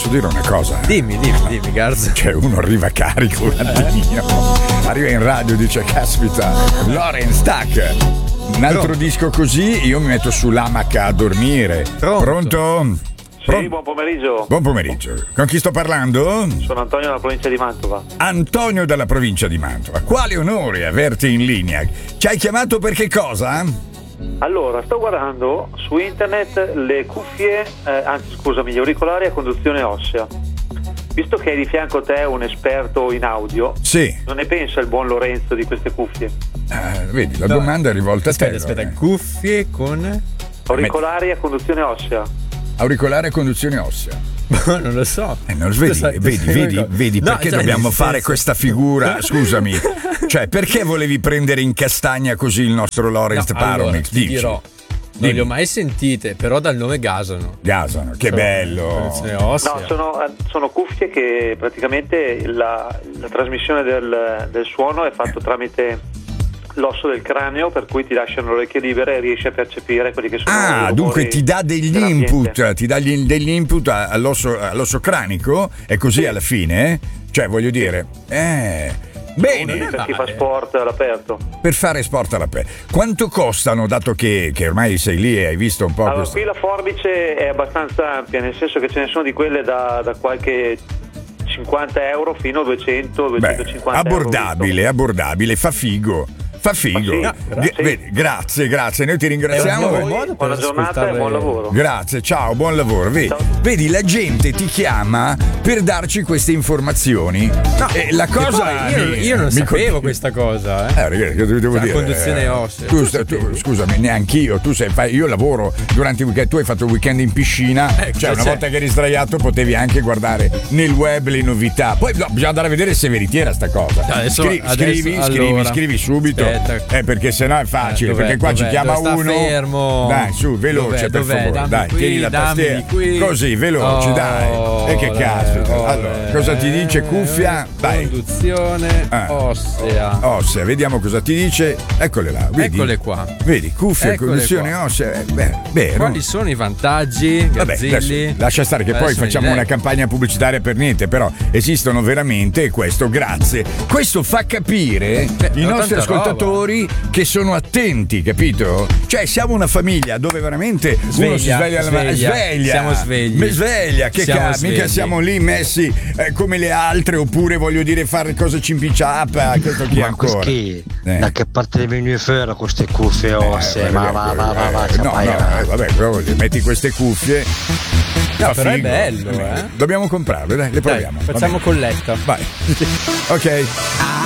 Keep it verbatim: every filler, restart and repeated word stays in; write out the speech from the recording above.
posso dire una cosa? Dimmi, dimmi, dimmi, Garza. Cioè, uno arriva carico un attimino, arriva in radio e dice: caspita, Lorenz, tac, un altro Pronto. disco così, io mi metto sull'amaca a dormire. Pronto? Pronto? Sì, buon pomeriggio. Buon pomeriggio. Con chi sto parlando? Sono Antonio dalla provincia di Mantova. Antonio dalla provincia di Mantova. Quale onore averti in linea. Ci hai chiamato per che cosa? Allora, sto guardando su internet le cuffie, eh, anzi scusami, gli auricolari a conduzione ossea. Visto che hai di fianco a te un esperto in audio, sì. non ne pensa il buon Lorenzo di queste cuffie? Ah, vedi, la no. domanda è rivolta aspetta, a te. Aspetta, aspetta, cuffie con... Auricolari a conduzione ossea. Auricolare a conduzione ossea. Non lo so. Eh, non vedi, sai, vedi, vedi, vedi no, perché cioè, dobbiamo fare senso... questa figura? Scusami, cioè perché volevi prendere in castagna così il nostro Lorenz no, Paromix? Allora, ti dirò, non Dimmi. le ho mai sentite, però dal nome gasano. Gasano, che sono, bello. No, sono, sono cuffie che praticamente la, la trasmissione del, del suono è fatto tramite l'osso del cranio, per cui ti lasciano le orecchie libere e riesci a percepire quelli che sono i Ah, rumori dunque ti dà degli dell'ambiente. input, ti dà gli- degli input all'osso, all'osso cranico, è così Sì. alla fine? Cioè, voglio dire, eh, bene, Per chi fa sport all'aperto. per fare sport all'aperto. Quanto costano, dato che, che ormai sei lì e hai visto un po' Allora, questo? qui la forbice è abbastanza ampia, nel senso che ce ne sono di quelle da, da qualche cinquanta euro fino a duecento duecentocinquanta Beh, abbordabile, euro. abbordabile, fa figo. Fa figo. Sì, Gra- sì. vedi, grazie, grazie. Noi ti ringraziamo. È un modo per Buona giornata e ascoltare- buon lavoro. Grazie, ciao, buon lavoro. Vedi, Ciao. vedi, la gente ti chiama per darci queste informazioni. No, e la che cosa poi io, mi- io non mi sapevo co- questa cosa, eh. Eh, ragazzi, che devo Cioè, dire? conduzione eh, ossea. Tu, Tu sta- tu- sapevi? scusami, neanch'io. Tu sei, fai, io lavoro durante il weekend. Tu hai fatto il weekend in piscina. Ecco, cioè, una c'è. volta che eri sdraiato, potevi anche guardare nel web le novità. Poi no, bisogna andare a vedere se è veritiera sta cosa. Adesso- Scri- adesso, scrivi, scrivi, allora. scrivi subito. Aspetta. Eh, perché sennò è facile. Eh, dov'è, perché qua ci dov'è? chiama Dove sta uno. fermo? Dai, su, veloce, Dov'è, per dov'è? favore. Dammi Dai, qui, tieni la dammi tastiera. di qui. Così, veloci, Oh, dai. E che olè, caspita. olè. Allora, cosa ti dice? Cuffia? Vai. Conduzione Ah. ossea. Ossea, vediamo cosa ti dice. Eccole là, vedi? Eccole qua. Vedi, cuffie, Eccole conduzione qua. ossea. eh, Beh, vero. Quali sono i vantaggi, Vabbè, Garzilli? adesso lascia stare che poi Adesso mi facciamo leggo. una campagna pubblicitaria per niente, però esistono veramente e questo grazie. Questo fa capire Beh, i ho nostri tanta ascoltatori che sono attenti, capito? Cioè siamo una famiglia dove veramente uno si Sveglia, sveglia alla mattina. sveglia. Sveglia. Siamo svegli. Me sveglia, che Siamo cazzo, mica svegli. siamo lì messi eh, come le altre, oppure voglio dire fare cose cimpiciappa, questo chi Ma ancora. che? Eh. Da che parte devi venire fuori queste cuffie ossee? Eh, ma vabbè, va, va, va, va, eh, ci no, no, appaiono. eh, vabbè, però voglio- metti queste cuffie. No, fa però è figo. bello, eh. Dobbiamo comprarle, dai, le Dai, proviamo. va facciamo bene. colletta. Vai. Ok.